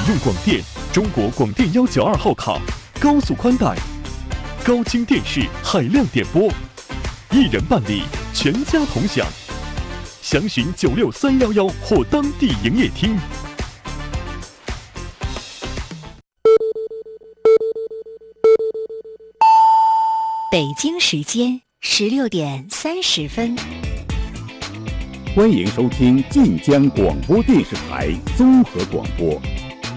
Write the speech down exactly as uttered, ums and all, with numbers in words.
用广电中国广电幺九二号卡，高速宽带，高清电视海量点播，一人办理，全家同享。详询九六三幺幺或当地营业厅。 北京时间十六点三十分。 欢迎收听晋江广播电视台综合广播。